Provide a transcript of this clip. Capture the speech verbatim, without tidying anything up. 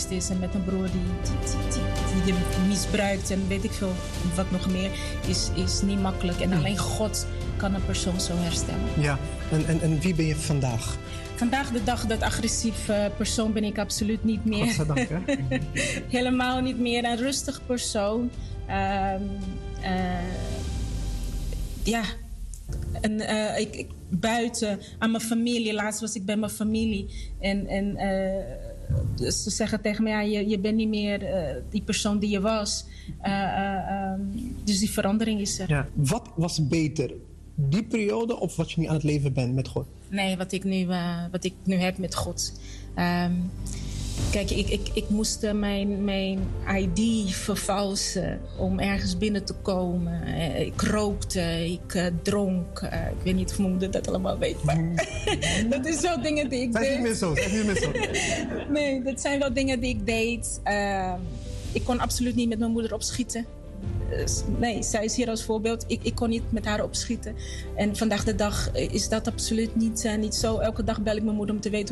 alcoholist is en met een broer die, die, die, die, die je misbruikt en weet ik veel wat nog meer, is, is niet makkelijk. En alleen God kan een persoon zo herstellen. Ja, en, en, en wie ben je vandaag? Vandaag de dag dat agressieve persoon ben ik absoluut niet meer. Godzijdank, hè? Helemaal niet meer. Een rustig persoon. Uh, uh, ja, en, uh, ik, ik, buiten aan mijn familie. Laatst was ik bij mijn familie. En, en uh, ze zeggen tegen me, ja, je, je bent niet meer uh, die persoon die je was. Uh, uh, um, dus die verandering is er. Ja. Wat was beter? Die periode of wat je nu aan het leven bent met God? Nee, wat ik nu, uh, wat ik nu heb met God. Um, kijk, ik, ik, ik moest uh, mijn, mijn I D vervalsen om ergens binnen te komen. Uh, ik rookte, ik uh, dronk. Uh, ik weet niet of mijn moeder dat allemaal weet. Maar dat is wel dingen die ik zeg deed. Niet meer zo, zeg niet meer zo. Nee, dat zijn wel dingen die ik deed. Uh, ik kon absoluut niet met mijn moeder opschieten. Nee, zij is hier als voorbeeld. Ik, ik kon niet met haar opschieten. En vandaag de dag is dat absoluut niet, uh, niet zo. Elke dag bel ik mijn moeder om te weten